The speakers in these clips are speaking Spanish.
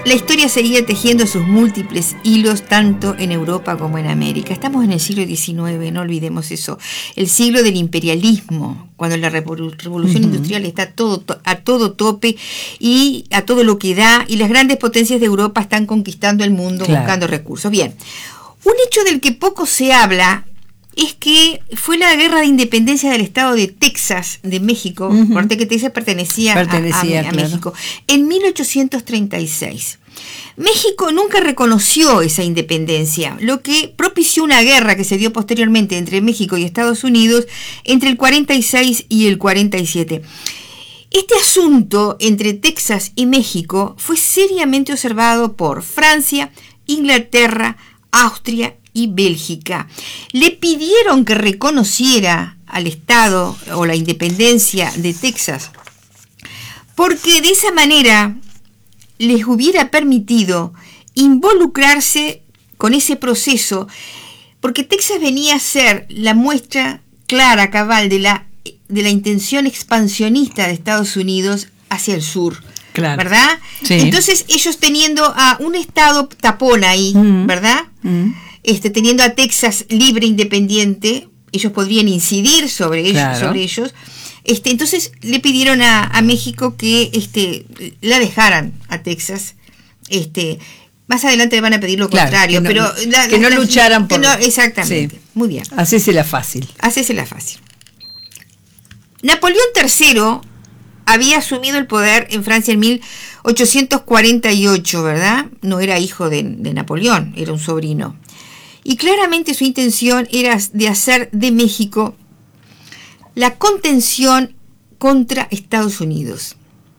La historia seguía tejiendo sus múltiples hilos tanto en Europa como en América. Estamos en el siglo XIX, no olvidemos eso. El siglo del imperialismo, cuando la revolución industrial está a todo tope y a todo lo que da, y las grandes potencias de Europa están conquistando el mundo, buscando recursos. Bien, un hecho del que poco se habla es que fue la guerra de independencia del estado de Texas, de México, porque que Texas pertenecía a México, en 1836. México nunca reconoció esa independencia, lo que propició una guerra que se dio posteriormente entre México y Estados Unidos entre el 46 y el 47. Este asunto entre Texas y México fue seriamente observado por Francia, Inglaterra, Austria y Bélgica. Le pidieron que reconociera al Estado o la independencia de Texas, porque de esa manera les hubiera permitido involucrarse con ese proceso, porque Texas venía a ser la muestra clara, cabal, de la intención expansionista de Estados Unidos hacia el sur. Claro. ¿Verdad? Sí. Entonces ellos teniendo a un estado tapón ahí, ¿verdad? Teniendo a Texas libre, independiente, ellos podrían incidir sobre ellos. Entonces le pidieron a México que la dejaran a Texas. Más adelante le van a pedir lo contrario, pero que no lucharan por... exactamente. Sí. Muy bien. Hacésela fácil. Napoleón III había asumido el poder en Francia en 1848, ¿verdad? No era hijo de Napoleón, era un sobrino. Y claramente su intención era de hacer de México la contención contra Estados Unidos.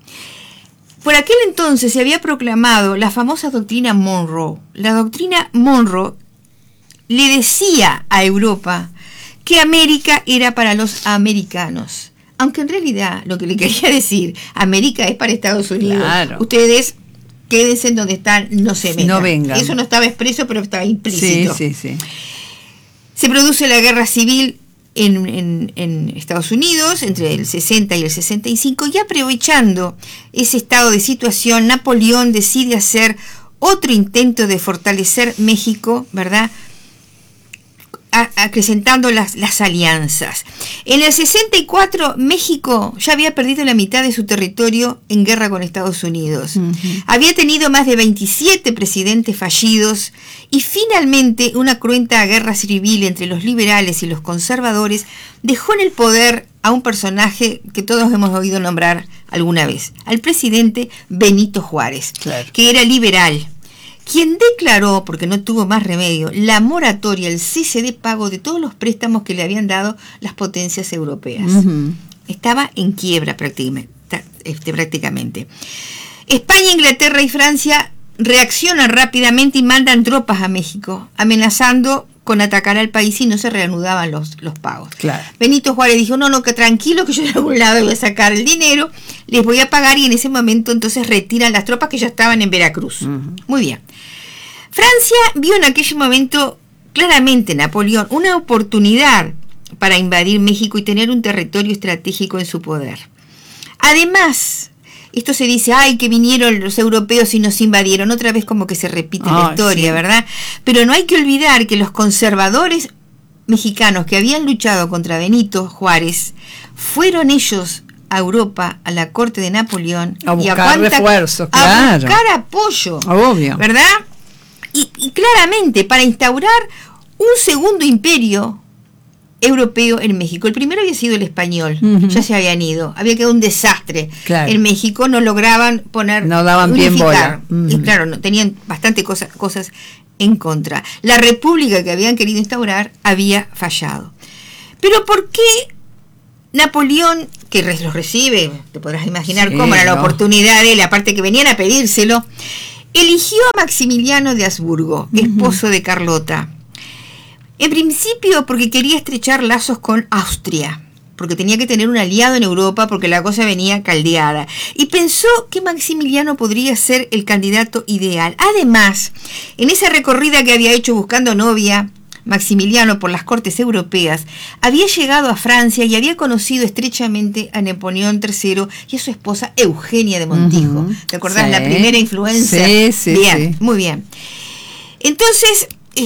Por aquel entonces se había proclamado la famosa doctrina Monroe. La doctrina Monroe le decía a Europa que América era para los americanos. Aunque en realidad lo que le quería decir, América es para Estados Unidos. Claro. Ustedes quédense en donde están, no se metan. No vengan. Eso no estaba expreso, pero estaba implícito. Sí. Se produce la guerra civil en Estados Unidos entre el 60 y el 65, y aprovechando ese estado de situación, Napoleón decide hacer otro intento de fortalecer México, ¿verdad?, acrecentando las alianzas. En el 64, México ya había perdido la mitad de su territorio en guerra con Estados Unidos. Había tenido más de 27 presidentes fallidos y finalmente una cruenta guerra civil entre los liberales y los conservadores dejó en el poder a un personaje que todos hemos oído nombrar alguna vez, al presidente Benito Juárez, que era liberal, quien declaró, porque no tuvo más remedio, la moratoria, el cese de pago de todos los préstamos que le habían dado las potencias europeas. Estaba en quiebra prácticamente. España, Inglaterra y Francia reaccionan rápidamente y mandan tropas a México, amenazando con atacar al país si no se reanudaban los pagos. Benito Juárez dijo, no, que tranquilo, que yo de algún lado voy a sacar el dinero, les voy a pagar, y en ese momento entonces retiran las tropas que ya estaban en Veracruz. Muy bien. Francia vio en aquel momento claramente, Napoleón, una oportunidad para invadir México y tener un territorio estratégico en su poder. Además, esto se dice, que vinieron los europeos y nos invadieron. Otra vez como que se repite la historia, ¿verdad? Pero no hay que olvidar que los conservadores mexicanos que habían luchado contra Benito Juárez, fueron ellos a Europa, a la corte de Napoleón, a buscar refuerzos, a buscar apoyo, obvio, ¿verdad? Y claramente para instaurar un segundo imperio europeo en México. El primero había sido el español, ya se habían ido, había quedado un desastre. En México no lograban no daban bien bola. Y claro, no, tenían bastante cosas en contra. La república que habían querido instaurar había fallado. Pero ¿por qué Napoleón, que los recibe, te podrás imaginar cómo era la oportunidad de él, aparte que venían a pedírselo, eligió a Maximiliano de Habsburgo, esposo de Carlota? En principio porque quería estrechar lazos con Austria, porque tenía que tener un aliado en Europa, porque la cosa venía caldeada. Y pensó que Maximiliano podría ser el candidato ideal. Además, en esa recorrida que había hecho buscando novia Maximiliano por las cortes europeas, había llegado a Francia y había conocido estrechamente a Napoleón III y a su esposa Eugenia de Montijo. ¿Te acordás? La primera influencia. Sí, bien, muy bien. Entonces,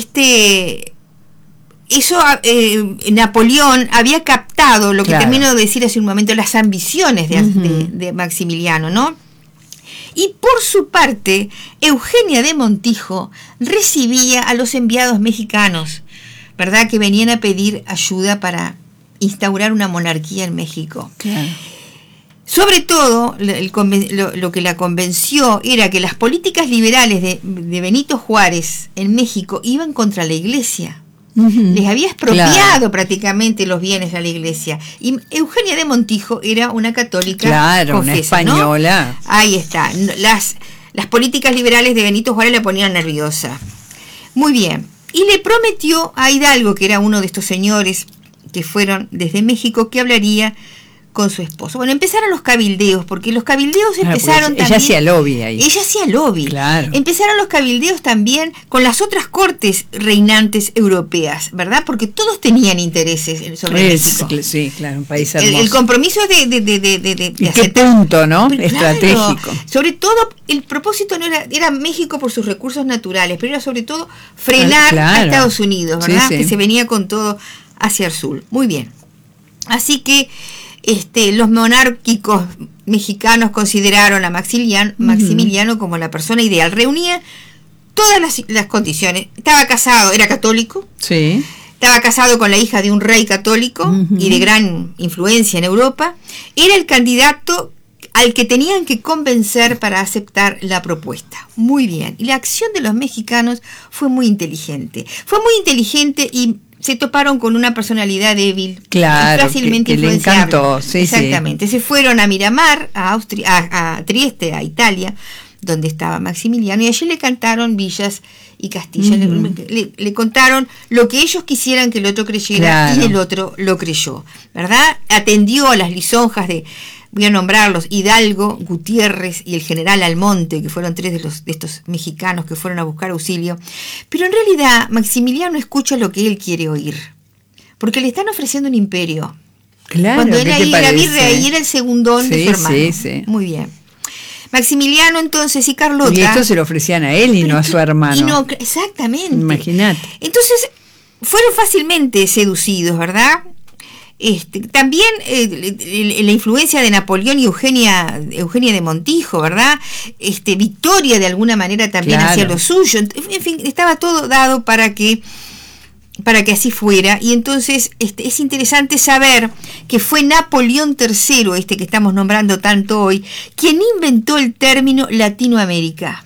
Napoleón había captado lo que termino de decir hace un momento, las ambiciones de Maximiliano, ¿no? Y por su parte, Eugenia de Montijo recibía a los enviados mexicanos, ¿verdad?, que venían a pedir ayuda para instaurar una monarquía en México. Claro. Sobre todo, lo que la convenció era que las políticas liberales de Benito Juárez en México iban contra la Iglesia. Les había expropiado prácticamente los bienes a la Iglesia. Y Eugenia de Montijo era una católica confesa, una española. ¿no? Ahí está. Las políticas liberales de Benito Juárez la ponían nerviosa. Muy bien. Y le prometió a Hidalgo, que era uno de estos señores que fueron desde México, que hablaría con su esposo. Bueno, empezaron los cabildeos, porque los cabildeos empezaron también... Ella hacía lobby ahí. Ella hacía lobby. Claro. Empezaron los cabildeos también con las otras cortes reinantes europeas, ¿verdad? Porque todos tenían intereses sobre México. Sí, claro, un país hermoso. El compromiso de ¿Y qué punto, no? Claro, estratégico. Sobre todo, el propósito no era México por sus recursos naturales, pero era sobre todo frenar a Estados Unidos, ¿verdad? Que se venía con todo hacia el sur. Muy bien. Así que los monárquicos mexicanos consideraron a Maximiliano como la persona ideal. Reunía todas las condiciones. Estaba casado, era católico. Sí. Estaba casado con la hija de un rey católico y de gran influencia en Europa. Era el candidato al que tenían que convencer para aceptar la propuesta. Muy bien. Y la acción de los mexicanos fue muy inteligente. Y se toparon con una personalidad débil, claro, fácilmente que le encantó. Sí, exactamente. Se fueron a Miramar, a Trieste, a Italia, donde estaba Maximiliano, y allí le cantaron villas y castillos. Le contaron lo que ellos quisieran que el otro creyera, y el otro lo creyó, ¿verdad? Atendió a las lisonjas de, voy a nombrarlos, Hidalgo, Gutiérrez y el general Almonte, que fueron tres de estos mexicanos que fueron a buscar auxilio. Pero en realidad Maximiliano escucha lo que él quiere oír, porque le están ofreciendo un imperio. Claro. Cuando era virrey, era el segundón de su hermano. Sí. Muy bien. Maximiliano entonces y Carlota... Y esto se lo ofrecían a él y no a su hermano. Exactamente. Imagínate. Entonces fueron fácilmente seducidos, ¿verdad? También la influencia de Napoleón y Eugenia de Montijo, ¿verdad? Victoria de alguna manera también hacía lo suyo. En fin, estaba todo dado para que así fuera. Y entonces es interesante saber que fue Napoleón III, que estamos nombrando tanto hoy, quien inventó el término Latinoamérica.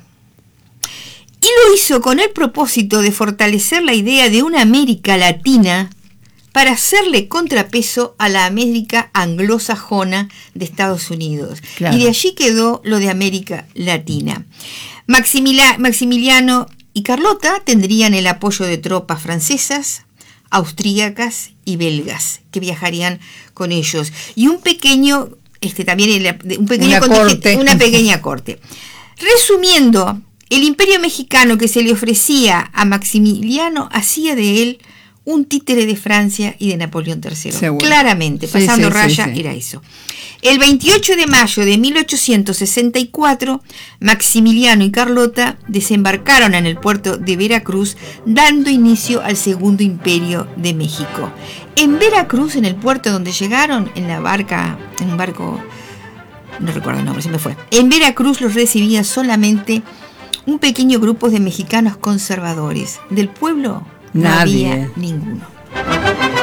Y lo hizo con el propósito de fortalecer la idea de una América Latina para hacerle contrapeso a la América anglosajona de Estados Unidos. Claro. Y de allí quedó lo de América Latina. Maximiliano y Carlota tendrían el apoyo de tropas francesas, austríacas y belgas, que viajarían con ellos. Y una pequeña corte. Resumiendo, el imperio mexicano que se le ofrecía a Maximiliano hacía de él un títere de Francia y de Napoleón III. Seguro. Claramente, pasando raya, era eso. El 28 de mayo de 1864, Maximiliano y Carlota desembarcaron en el puerto de Veracruz, dando inicio al Segundo Imperio de México. En Veracruz, en el puerto donde llegaron, en un barco, no recuerdo el nombre, se me fue. En Veracruz los recibía solamente un pequeño grupo de mexicanos conservadores. Del pueblo no había ninguno.